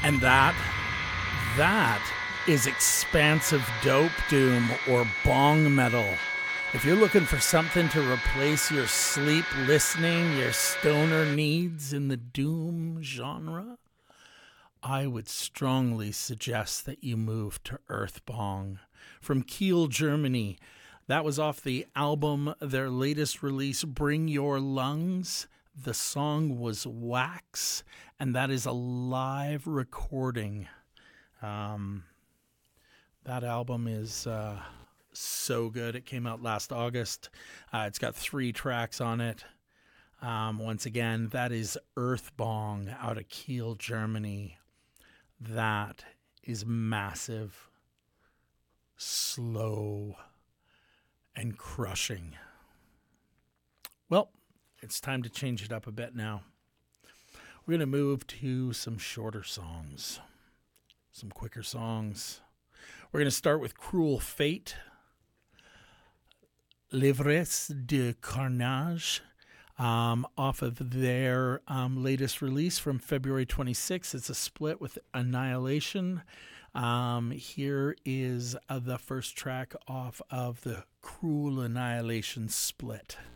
And that is expansive dope doom or bong metal. If you're looking for something to replace your sleep listening, your stoner needs in the doom genre, I would strongly suggest that you move to Earthbong from Kiel, Germany. That was off the album, their latest release, Bring Your Lungs. The song was Wax, and that is a live recording. That album is so good. It came out last August. It's got 3 tracks on it. Once again, that is Earthbong out of Kiel, Germany. That is massive, slow, and crushing. Well, it's time to change it up a bit now. We're going to move to some shorter songs, some quicker songs. We're going to start with Cruel Fate, L'ivresse de Carnage, off of their latest release from February 26th. It's a split with Annihilation. Here is the first track off of the Cruel Annihilation split.